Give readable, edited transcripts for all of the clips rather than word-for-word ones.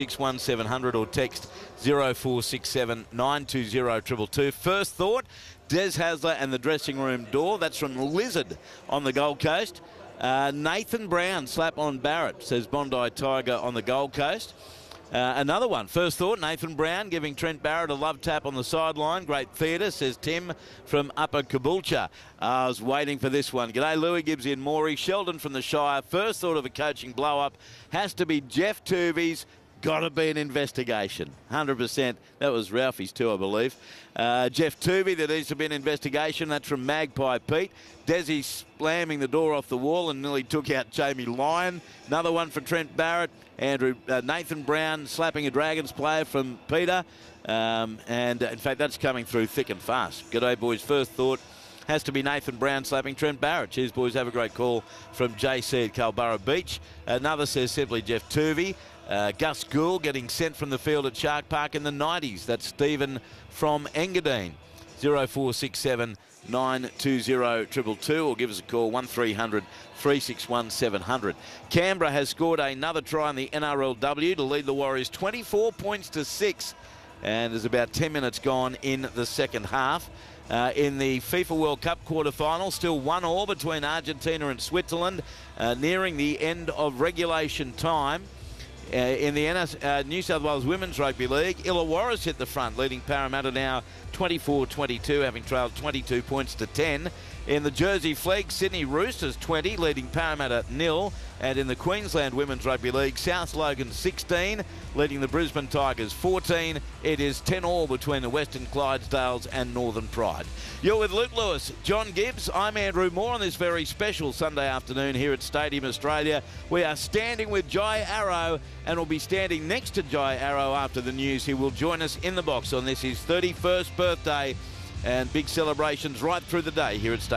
361 or text 0467 920 222. First thought, Des Hasler and the dressing room door. That's from Lizard on the Gold Coast. Nathan Brown, slap on Barrett, says Bondi Tiger on the Gold Coast. Another one, first thought, Nathan Brown giving Trent Barrett a love tap on the sideline. Great theatre, says Tim from Upper Caboolture. I was waiting for this one. G'day, Louis Gibbs in Moree. Sheldon from the Shire. First thought of a coaching blow-up has to be Jeff Tuvey's. Got to be an investigation. 100%. That was Ralphie's too, I believe. Jeff Tuvey, there needs to be an investigation. That's from Magpie Pete. Desi slamming the door off the wall and nearly took out Jamie Lyon. Another one for Trent Barrett. Nathan Brown slapping a Dragons player from Peter. And in fact, that's coming through thick and fast. G'day, boys. First thought has to be Nathan Brown slapping Trent Barrett. Cheers, boys. Have a great call from JC at Culburra Beach. Another says simply Jeff Tuvey. Gus Gould getting sent from the field at Shark Park in the 90s. That's Stephen from Engadine. 0467 920 222 or give us a call 1300 361 700. Canberra has scored another try in the NRLW to lead the Warriors 24 points to 6. And there's about 10 minutes gone in the second half. In the FIFA World Cup quarter-final, still 1-1 between Argentina and Switzerland, nearing the end of regulation time. In the New South Wales Women's Rugby League, Illawarra's hit the front, leading Parramatta now 24-22, having trailed 22 points to 10. In the Jersey Flegg, Sydney Roosters 20, leading Parramatta 0. And in the Queensland Women's Rugby League, South Logan 16, leading the Brisbane Tigers 14. It is 10-10 between the Western Clydesdales and Northern Pride. You're with Luke Lewis, John Gibbs. I'm Andrew Moore on this very special Sunday afternoon here at Stadium Australia. We are standing with Jai Arrow and will be standing next to Jai Arrow after the news. He will join us in the box on this, his 31st birthday, and big celebrations right through the day here at Stadium.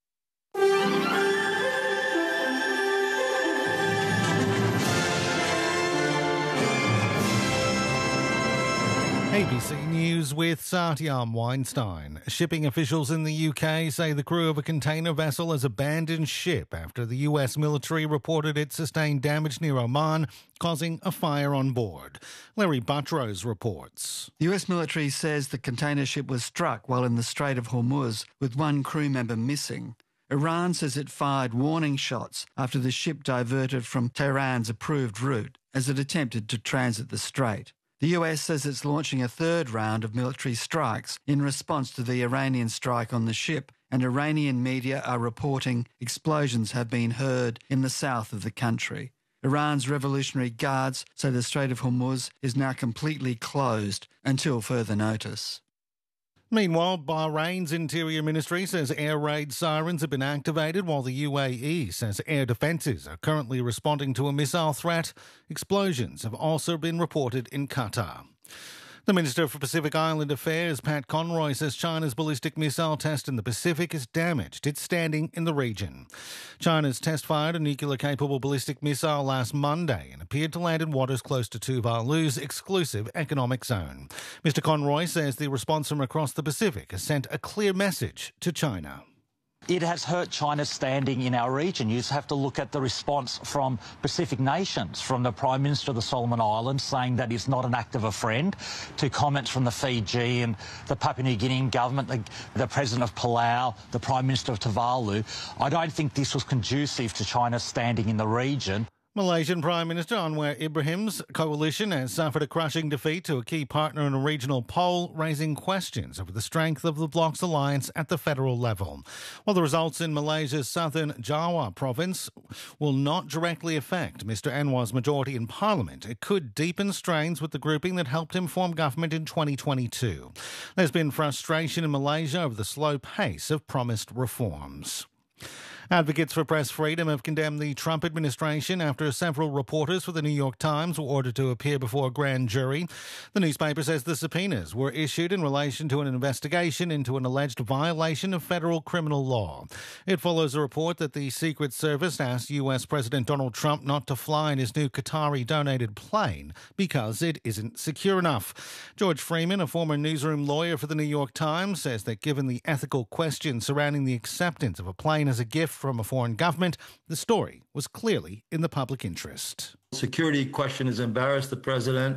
ABC News with Satyam Weinstein. Shipping officials in the UK say the crew of a container vessel has abandoned ship after the US military reported it sustained damage near Oman, causing a fire on board. Larry Buttrose reports. The US military says the container ship was struck while in the Strait of Hormuz, with one crew member missing. Iran says it fired warning shots after the ship diverted from Tehran's approved route as it attempted to transit the strait. The US says it's launching a third round of military strikes in response to the Iranian strike on the ship, and Iranian media are reporting explosions have been heard in the south of the country. Iran's Revolutionary Guards say the Strait of Hormuz is now completely closed until further notice. Meanwhile, Bahrain's Interior Ministry says air raid sirens have been activated, while the UAE says air defences are currently responding to a missile threat. Explosions have also been reported in Qatar. The Minister for Pacific Island Affairs, Pat Conroy, says China's ballistic missile test in the Pacific has damaged its standing in the region. China's test-fired a nuclear-capable ballistic missile last Monday and appeared to land in waters close to Tuvalu's exclusive economic zone. Mr Conroy says the response from across the Pacific has sent a clear message to China. It has hurt China's standing in our region. You just have to look at the response from Pacific nations, from the Prime Minister of the Solomon Islands saying that he's not an act of a friend, to comments from the Fiji and the Papua New Guinean government, the President of Palau, the Prime Minister of Tuvalu. I don't think this was conducive to China's standing in the region. Malaysian Prime Minister Anwar Ibrahim's coalition has suffered a crushing defeat to a key partner in a regional poll, raising questions over the strength of the bloc's alliance at the federal level. While the results in Malaysia's southern Java province will not directly affect Mr Anwar's majority in Parliament, it could deepen strains with the grouping that helped him form government in 2022. There's been frustration in Malaysia over the slow pace of promised reforms. Advocates for press freedom have condemned the Trump administration after several reporters for the New York Times were ordered to appear before a grand jury. The newspaper says the subpoenas were issued in relation to an investigation into an alleged violation of federal criminal law. It follows a report that the Secret Service asked U.S. President Donald Trump not to fly in his new Qatari-donated plane because it isn't secure enough. George Freeman, a former newsroom lawyer for the New York Times, says that given the ethical questions surrounding the acceptance of a plane as a gift from a foreign government, the story was clearly in the public interest. Security question has embarrassed the president.